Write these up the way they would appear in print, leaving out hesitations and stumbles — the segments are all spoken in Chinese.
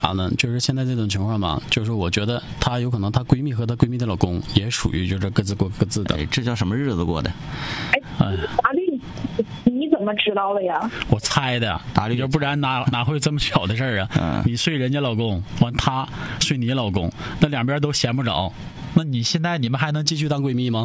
啥呢？就是现在这种情况吧，就是我觉得她有可能她闺蜜和她闺蜜的老公也属于就是各自过各自的。 哎，这叫什么日子过的？ 哎，大绿，你怎么知道的呀？ 我猜的， 大绿， 要不然哪会这么巧的事儿啊？你睡人家老公，完她睡你老公，那两边都闲不着。那你现在你们还能继续当闺蜜吗？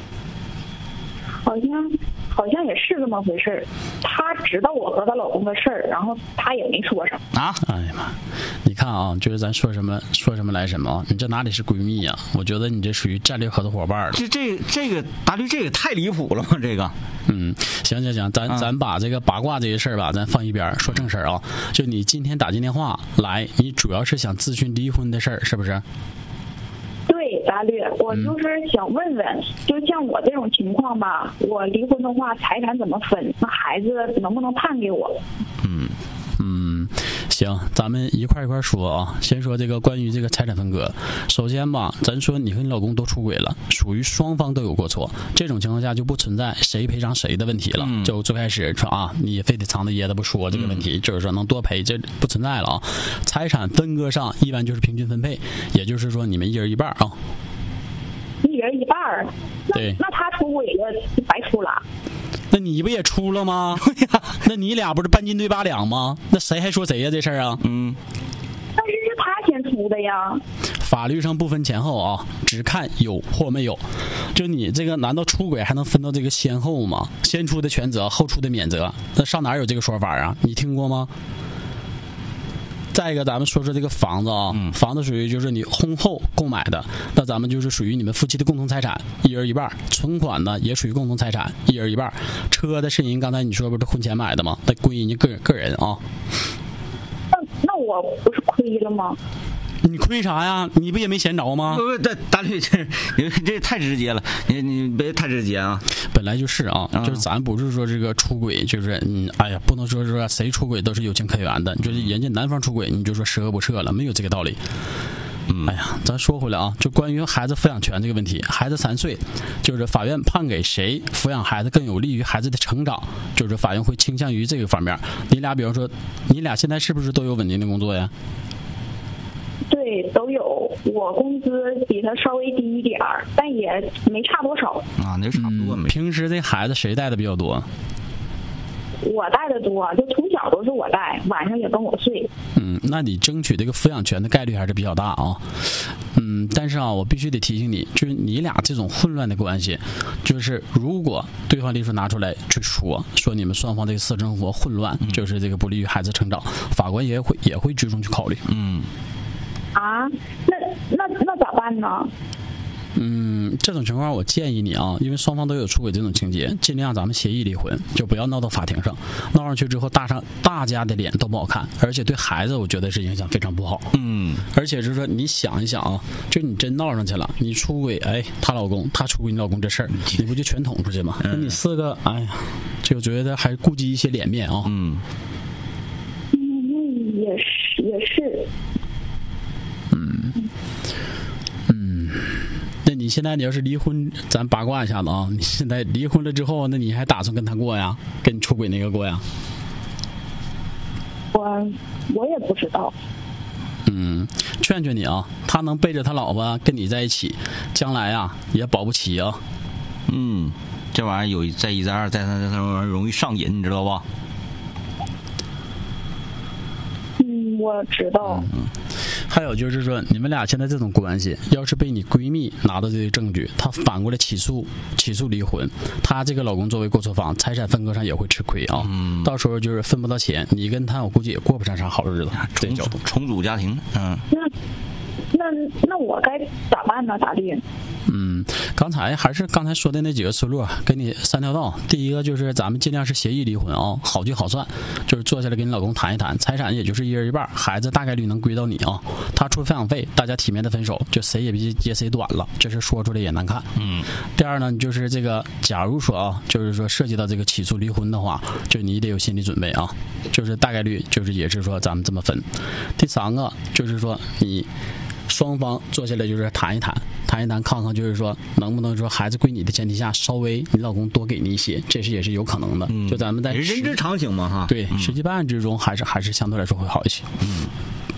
好像也是这么回事儿。她知道我和她老公的事儿，然后她也没说什么啊。 哎呀妈，你看啊，就是咱说什么来什么，你这哪里是闺蜜呀？我觉得你这属于战略合作伙伴了。 这个大绿，这个太离谱了嘛，这个。 行，咱把这个八卦这些事儿吧，咱放一边说正事儿啊。就你今天打进电话来，你主要是想咨询离婚的事儿，是不是？ 对，大绿，我就是想问问，就像我这种情况吧，我离婚的话，财产怎么分？那孩子能不能判给我？ 行，咱们一块说啊。先说这个关于这个财产分割。首先吧，咱说你和你老公都出轨了，属于双方都有过错，这种情况下就不存在谁赔偿谁的问题了。就最开始说啊，你非得藏着掖着不说这个问题，就是说能多赔，这不存在了啊。财产分割上一般就是平均分配，也就是说你们一人一半啊。 一人一半？那他出轨了就白出了。 那你不也出了吗？那你俩不是半斤对八两吗？那谁还说谁呀？这事儿啊。 但是是他先出的呀。 法律上不分前后啊，只看有或没有。就你这个，难道出轨还能分到这个先后吗？先出的全责，后出的免责，那上哪有这个说法啊？你听过吗？再一个，咱们说这个房子啊，房子属于就是你婚后购买的，那咱们就是属于你们夫妻的共同财产，一人一半。存款呢也属于共同财产，一人一半。车的是人刚才你说不是婚前买的吗？那归你个人啊。 那我不是亏了吗？ 你亏啥呀？你不也没闲着吗？ 不，大绿，这太直接了，你别太直接啊。 本来就是啊，就是咱不是说这个出轨，就是哎呀，不能说谁出轨都是有情可原的。就是人家男方出轨，你就说十恶不赦了，没有这个道理。哎呀，咱说回来啊，就关于孩子抚养权这个问题，孩子3岁，就是法院判给谁抚养孩子更有利于孩子的成长，就是法院会倾向于这个方面。你俩比方说，你俩现在是不是都有稳定的工作呀？ 对，都有。我工资比他稍微低一点儿，但也没差多少啊，那差不多没。 平时这孩子谁带的比较多？ 我带的多，就从小都是我带，晚上也跟我睡。 那你争取这个抚养权的概率还是比较大啊。但是啊，我必须得提醒你，就是你俩这种混乱的关系，就是如果对方律师拿出来去说你们双方这个私生活混乱，就是这个不利于孩子成长，法官也会居中去考虑。 那咋办呢？ 这种情况我建议你啊，因为双方都有出轨这种情节，尽量咱们协议离婚，就不要闹到法庭上。闹上去之后，大家的脸都不好看，而且对孩子我觉得是影响非常不好。而且就是说你想一想啊，就你真闹上去了，你出轨，她老公，她出轨你老公这事儿，你不就全捅出去吗？那你4个，哎呀，这我觉得还顾及一些脸面啊。 也是。 那你现在你要是离婚，咱八卦一下子啊，你现在离婚了之后，那你还打算跟他过呀？跟你出轨那个过呀？ 我也不知道。 劝劝你啊，他能背着他老婆跟你在一起，将来啊也保不齐啊。 这玩意儿有再一再二再三再四，容易上瘾，你知道吧？ 我知道。 还有就是说，你们俩现在这种关系，要是被你闺蜜拿到这个证据，她反过来起诉离婚，她这个老公作为过错方，财产分割上也会吃亏啊。到时候就是分不到钱，你跟他我估计也过不上啥好日子。 重组家庭。 那我该咋办呢？大绿？ 刚才说的那几个思路，给你3条道。第一个就是咱们尽量是协议离婚啊，好聚好散，就是坐下来跟你老公谈一谈，财产也就是一人一半，孩子大概率能归到你啊，他出抚养费，大家体面的分手，就谁也别揭谁短了，这是说出来也难看。第二呢，就是这个，假如说啊，就是说涉及到这个起诉离婚的话，就你得有心理准备啊，就是大概率就是也是说咱们这么分。第3个就是说你双方坐下来就是谈一谈，看看就是说能不能说孩子归你的前提下，稍微你老公多给你一些，这是也是有可能的。就咱们在人之常情嘛哈。 对，实际办案之中还是相对来说会好一些。